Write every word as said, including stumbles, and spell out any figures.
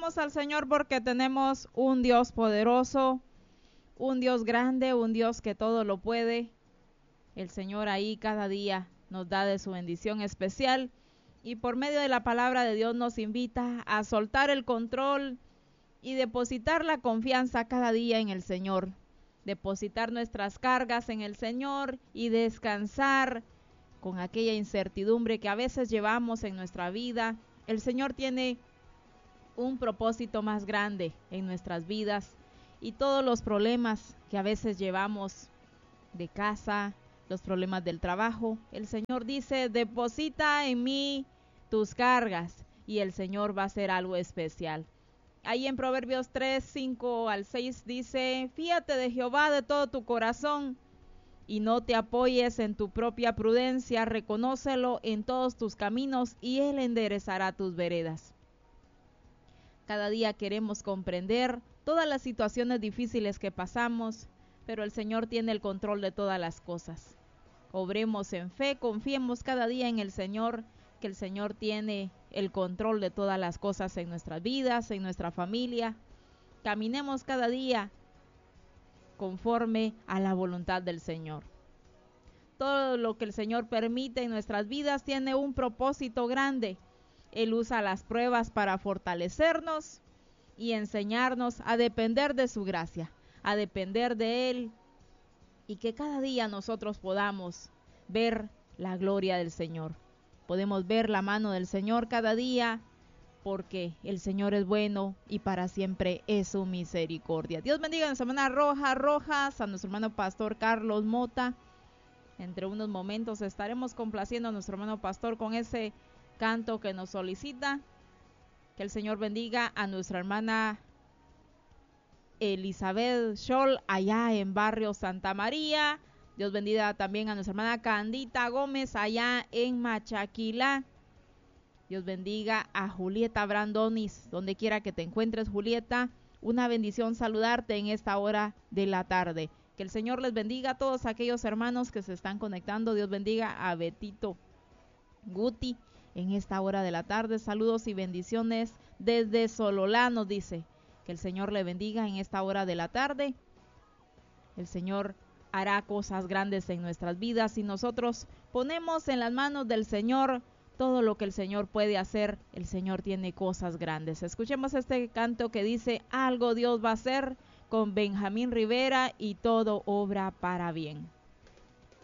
alabamos al Señor porque tenemos un Dios poderoso, un Dios grande, un Dios que todo lo puede. El Señor ahí cada día nos da de su bendición especial y por medio de la palabra de Dios nos invita a soltar el control y depositar la confianza cada día en el Señor, depositar nuestras cargas en el Señor y descansar con aquella incertidumbre que a veces llevamos en nuestra vida. El Señor tiene un propósito más grande en nuestras vidas y todos los problemas que a veces llevamos de casa, los problemas del trabajo, el Señor dice, deposita en mí tus cargas y el Señor va a hacer algo especial. Ahí en Proverbios tres, cinco al seis dice, fíate de Jehová de todo tu corazón y no te apoyes en tu propia prudencia, reconócelo en todos tus caminos y Él enderezará tus veredas. Cada día queremos comprender todas las situaciones difíciles que pasamos, pero el Señor tiene el control de todas las cosas. Obremos en fe, confiemos cada día en el Señor, que el Señor tiene el control de todas las cosas en nuestras vidas, en nuestra familia. Caminemos cada día conforme a la voluntad del Señor. Todo lo que el Señor permite en nuestras vidas tiene un propósito grande. Él usa las pruebas para fortalecernos y enseñarnos a depender de su gracia, a depender de Él, y que cada día nosotros podamos ver la gloria del Señor. Podemos ver la mano del Señor cada día, porque el Señor es bueno y para siempre es su misericordia. Dios bendiga a nuestra hermana Roja Rojas, a nuestro hermano pastor Carlos Mota. Entre unos momentos estaremos complaciendo a nuestro hermano pastor con ese canto que nos solicita. Que el Señor bendiga a nuestra hermana Elizabeth Scholl allá en barrio Santa María. Dios bendiga también a nuestra hermana Candita Gómez allá en Machaquilá. Dios bendiga a Julieta Brandonis, donde quiera que te encuentres, Julieta. Una bendición saludarte en esta hora de la tarde. Que el Señor les bendiga a todos aquellos hermanos que se están conectando. Dios bendiga a Betito Guti en esta hora de la tarde. Saludos y bendiciones desde Sololá, nos dice. Que el Señor le bendiga en esta hora de la tarde. El Señor hará cosas grandes en nuestras vidas y nosotros ponemos en las manos del Señor todo lo que el Señor puede hacer. El Señor tiene cosas grandes. Escuchemos este canto que dice, algo Dios va a hacer, con Benjamín Rivera y todo obra para bien.